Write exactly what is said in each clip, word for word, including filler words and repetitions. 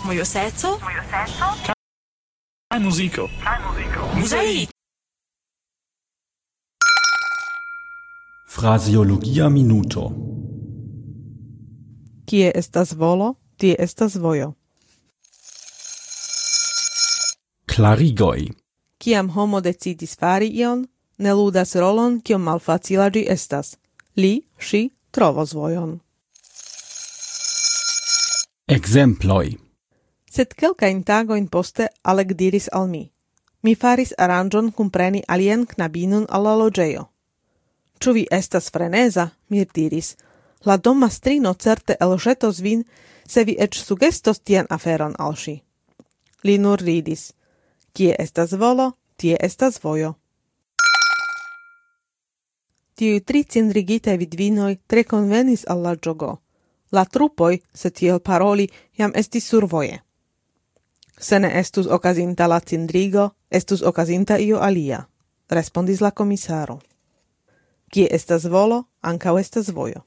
Mojo serco. Mojo serco. Kaj muziko. Kaj muziko. Muzaik. Fraseologia minuto. Kie estas volo, tie estas vojo. Klarigoj. Kiam homo decidis fari ion, ne ludas rolon, kiom malfacila ĝi estas. Li, ŝi trovos vojon. Ekzemploj. Sed kelkajn tagojn poste Alek diris al mi: Mi faris aranĝon kunpreni alian knabinon al la loĝejo. Ĉu vi estas freneza? Mi diris. La domastrino certe elĵetos vin, se vi eĉ sugestos tian aferon al ŝi. Li nur ridis. Kie estas volo, tie estas vojo. Tiuj tri cindrigitaj vidvinoj tre konvenis al la ĝogo. La trupoj, se tiel paroli, jam estis survoje. Se ne estus okazinta la cindrigo, estus okazinta io alia, respondis la komisaro. Kie estas volo, ankaŭ estas vojo.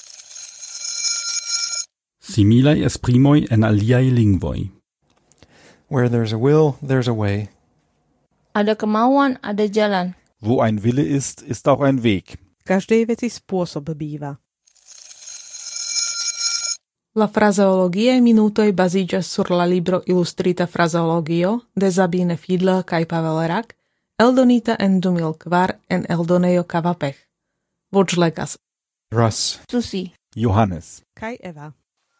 Similaj esprimoj en aliaj lingvoj. Where there's a will, there's a way. Ada kemauan, ada jalan. Wo ein Wille ist, ist auch ein Weg. Každej veci spôsob býva. La frazeologiae minutoj baziĝas sur la libro Ilustrita frazeologio de Sabine Fiedler kaj Pavel Rak, eldonita en du mil kvar en eldonejo Kavapech. Voĉlegas Russ. Susi. Johannes. kaj Eva.